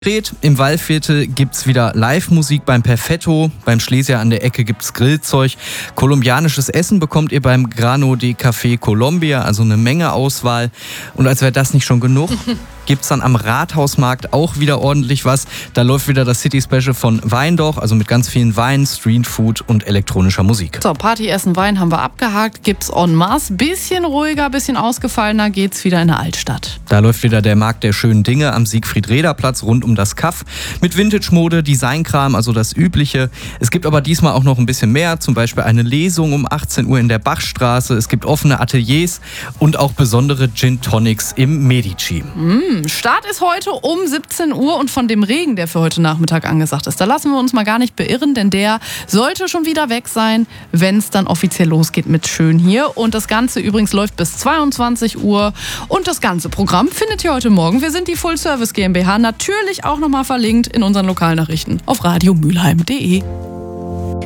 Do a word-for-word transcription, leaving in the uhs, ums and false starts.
Im Wallviertel gibt's wieder Live-Musik beim Perfetto, beim Schlesier an der Ecke gibt's Grillzeug, kolumbianisches Essen bekommt ihr beim Grano de Café Colombia, also eine Menge Auswahl. Und als wäre das nicht schon genug, gibt's dann am Rathausmarkt auch wieder ordentlich was. Da läuft wieder das City Special von Weindoch, also mit ganz vielen Weinen, Streetfood und elektronischer Musik. So, Party, Essen, Wein haben wir abgehakt, gibt's en masse. Bisschen ruhiger, bisschen ausgefallener geht's wieder in der Altstadt. Da läuft wieder der Markt der schönen Dinge am Siegfried-Reder-Platz rund um das Kaff mit Vintage-Mode, Designkram, also das Übliche. Es gibt aber diesmal auch noch ein bisschen mehr, zum Beispiel eine Lesung um achtzehn Uhr in der Bachstraße. Es gibt offene Ateliers und auch besondere Gin-Tonics im Medici. Mm, Start ist heute um siebzehn Uhr und von dem Regen, der für heute Nachmittag angesagt ist, da lassen wir uns mal gar nicht beirren, denn der sollte schon wieder weg sein, wenn es dann offiziell losgeht mit Schön hier. Und das Ganze übrigens läuft bis zweiundzwanzig Uhr und das ganze Programm findet ihr heute Morgen. Wir sind die Full Service GmbH, natürlich auch nochmal verlinkt in unseren Lokalnachrichten auf radio mülheim punkt de.